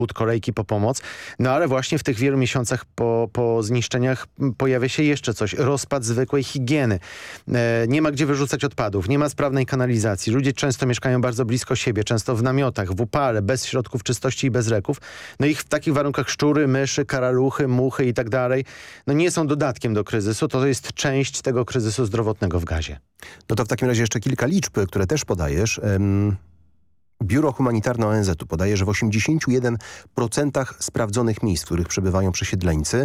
kolejki po pomoc. No ale właśnie w tych wielu miesiącach po zniszczeniach pojawia się jeszcze coś. Rozpad zwykłej higieny. Nie ma gdzie wyrzucać odpadów, nie ma sprawnej kanalizacji. Ludzie często mieszkają bardzo blisko siebie, często w namiotach, w upale, bez środków czystości i bez reków. No i w takich warunkach szczury, myszy, karaluchy, muchy i tak dalej, no nie są dodatkiem do kryzysu, to jest część tego kryzysu zdrowotnego w Gazie. No to w takim razie jeszcze kilka liczb, które też podajesz. Biuro Humanitarne ONZ-u podaje, że w 81% sprawdzonych miejsc, w których przebywają przesiedleńcy,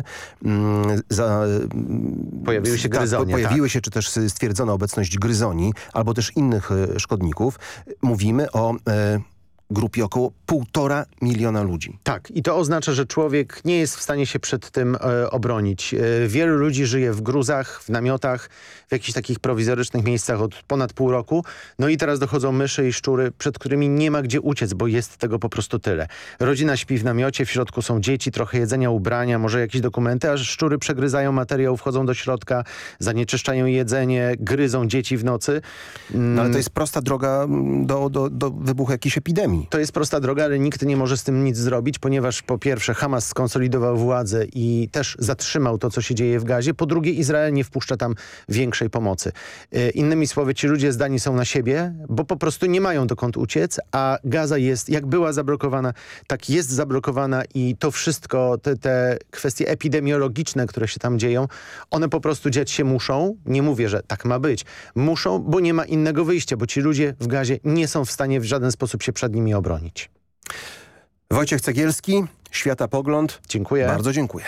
pojawiły się gryzonie. Pojawiły się, czy też stwierdzono obecność gryzoni, albo też innych szkodników. Mówimy o grupie około 1,5 miliona ludzi. Tak, i to oznacza, że człowiek nie jest w stanie się przed tym obronić. Wielu ludzi żyje w gruzach, w namiotach, w jakichś takich prowizorycznych miejscach od ponad pół roku. No i teraz dochodzą myszy i szczury, przed którymi nie ma gdzie uciec, bo jest tego po prostu tyle. Rodzina śpi w namiocie, w środku są dzieci, trochę jedzenia, ubrania, może jakieś dokumenty, a szczury przegryzają materiał, wchodzą do środka, zanieczyszczają jedzenie, gryzą dzieci w nocy. No, ale to jest prosta droga do wybuchu jakiejś epidemii. To jest prosta droga, ale nikt nie może z tym nic zrobić, ponieważ po pierwsze Hamas skonsolidował władzę i też zatrzymał to, co się dzieje w Gazie. Po drugie Izrael nie wpuszcza tam większej pomocy. Innymi słowy, ci ludzie zdani są na siebie, bo po prostu nie mają dokąd uciec, a Gaza jest, jak była zablokowana, tak jest zablokowana i to wszystko, te kwestie epidemiologiczne, które się tam dzieją, one po prostu dziać się muszą. Nie mówię, że tak ma być. Muszą, bo nie ma innego wyjścia, bo ci ludzie w Gazie nie są w stanie w żaden sposób się przed nimi obronić. Wojciech Cegielski, Światapogląd. Dziękuję. Bardzo dziękuję.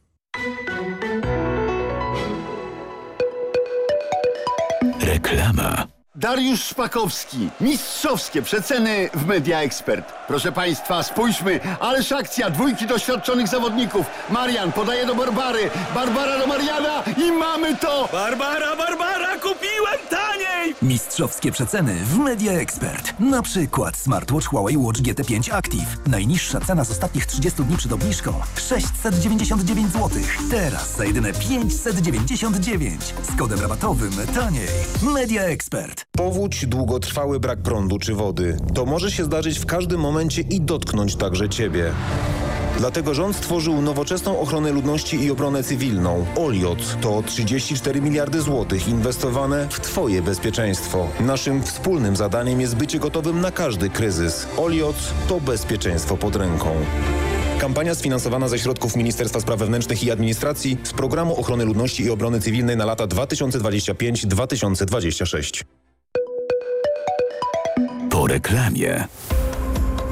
Reklama. Dariusz Szpakowski. Mistrzowskie przeceny w Media Expert. Proszę Państwa, spójrzmy, ależ akcja, dwójki doświadczonych zawodników. Marian podaje do Barbary, Barbara do Mariana i mamy to! Barbara, kupiłem taniej! Mistrzowskie przeceny w Media Expert. Na przykład smartwatch Huawei Watch GT5 Active. Najniższa cena z ostatnich 30 dni przed obniżką 699 zł. Teraz za jedyne 599. Z kodem rabatowym taniej. Media Expert. Powódź, długotrwały brak prądu czy wody. To może się zdarzyć w każdym momencie i dotknąć także Ciebie. Dlatego rząd stworzył nowoczesną ochronę ludności i obronę cywilną. OLIOT to 34 miliardy złotych inwestowane w Twoje bezpieczeństwo. Naszym wspólnym zadaniem jest bycie gotowym na każdy kryzys. OLIOT to bezpieczeństwo pod ręką. Kampania sfinansowana ze środków Ministerstwa Spraw Wewnętrznych i Administracji z Programu Ochrony Ludności i Obrony Cywilnej na lata 2025-2026. Po reklamie.